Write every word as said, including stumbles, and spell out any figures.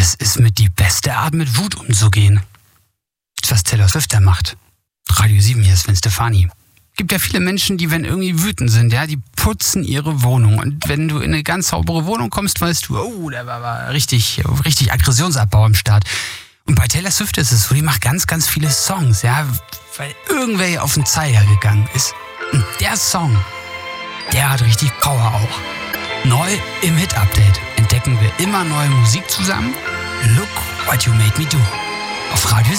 das ist mit die beste Art, mit Wut umzugehen. Das, was Taylor Swift da macht. Radio sieben, hier ist Sven Stefani. Gibt ja viele Menschen, die, wenn irgendwie wütend sind, ja, die putzen ihre Wohnung. Und wenn du in eine ganz saubere Wohnung kommst, weißt du, oh, da war, war richtig, richtig Aggressionsabbau am Start. Und bei Taylor Swift ist es so, die macht ganz, ganz viele Songs, ja, weil irgendwer auf den Zeiger gegangen ist. Und der Song, der hat richtig Power auch. Neu im Hit-Update entdecken wir immer neue Musik zusammen. Look What You Made Me Do. Auf Radio